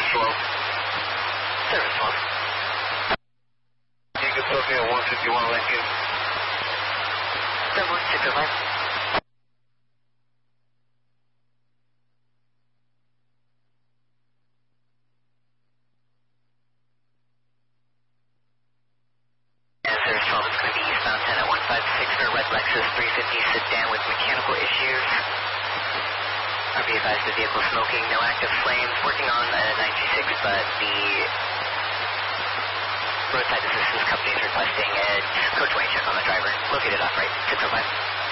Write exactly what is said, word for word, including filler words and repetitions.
twelve. Service twelve. You can talk me at one fifty-one Lincoln. seven one six oh five. And Service twelve is going to be eastbound ten at one five six for red Lexus three fifty sedan with mechanical issues. R B advised the vehicle smoking, no active flames, working on a nine two six, but the roadside assistance company is requesting a code twenty check on the driver, located off right, six oh five.